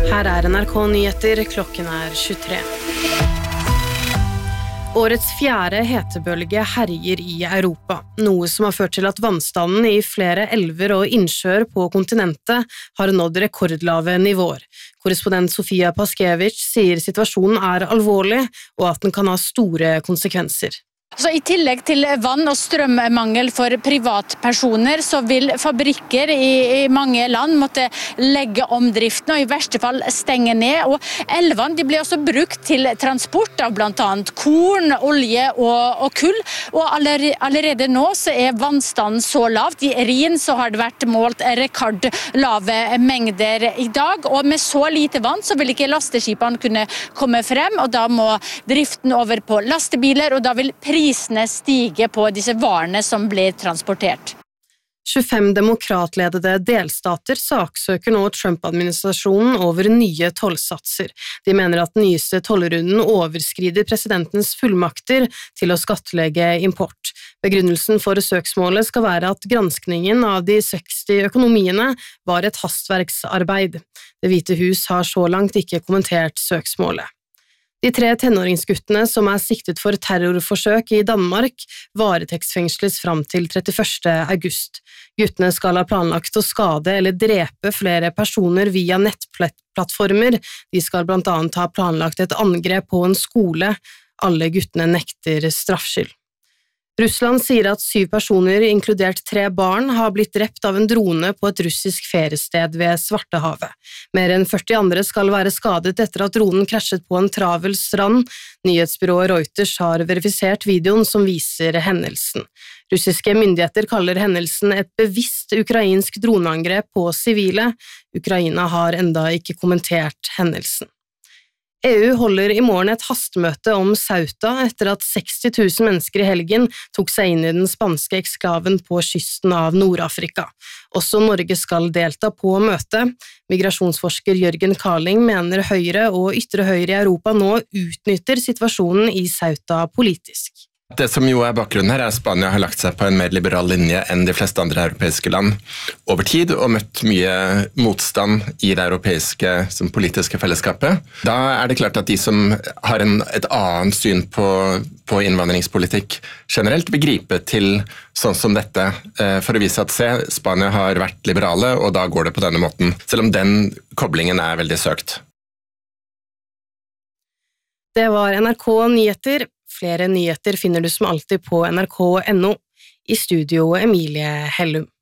Her NRK Nyheter, klokken 23. Årets 4. hetebølge herjer i Europa, noe som har ført til at vannstanden i flere elver og innsjøer på kontinentet har nådd rekordlave nivåer. Korrespondent Sofia Paskevich sier situasjonen er alvorlig, og at den kan ha store konsekvenser. Så I tillegg til vann- og strømmangel for privatpersoner, så vil fabrikker i mange land måtte legge om driften og i verste fall stenge ned. Og elvene de blir også brukt til transport av blant annet korn, olje og kull. Og allerede nå så vannstanden så lavt. I Rhin så har det vært målt rekordlave mengder i dag. Og med så lite vann så vil ikke lasteskipene kunne komme frem, og da må driften over på lastebiler, og da vil prisene stige på disse varene som blir transportert. 25 demokratledede delstater saksøker nå Trump-administrasjonen over nye tollsatser. De mener at den nyeste tollrunden overskrider presidentens fullmakter til å skattlegge import. Begrunnelsen for søksmålet skal være at granskningen av de 60 økonomiene var et hastverksarbeid. Det Hvite hus har så langt ikke kommentert søksmålet. De 3 tenåringsguttene som siktet for terrorforsøk i Danmark varetektsfengsles fram til 31. august. Guttene skal ha planlagt å skade eller drepe flere personer via nettplattformer. De skal blant annet ha planlagt et angrep på en skole. Alle guttene nekter straffskyld. Russland sier at 7 personer, inkludert 3 barn, har blitt drept av en drone på et russisk feriested ved Svartehavet. Mer enn 40 andre skal være skadet etter at dronen krasjet på en travel strand. Nyhetsbyrået Reuters har verifisert videoen som viser hendelsen. Russiske myndigheter kaller hendelsen et bevisst ukrainsk droneangrep på sivile. Ukraina har enda ikke kommentert hendelsen. EU holder i morgen et hastmøte om Ceuta etter at 60 000 mennesker i helgen tok seg inn i den spanske eksklaven på kysten av Nord-Afrika. Også Norge skal delta på møtet. Migrasjonsforsker Jørgen Carling mener høyre og ytre høyre i Europa nå utnytter situasjonen i Ceuta politisk. Det som jo bakgrunnen her Spania har lagt seg på en mer liberal linje enn de fleste andre europeiske land over tid og møtt mye motstand i det europeiske politiske fellesskapet. Da det klart at de som har et annet syn på innvandringspolitikk generelt vil gripe til sånn som dette for å vise at Spania har vært liberale, og da går det på denne måten, selv om den koblingen veldig søkt. Det var NRK Nyheter. Flere nyheter finner du som alltid på nrk.no. I studio Emilie Hellum.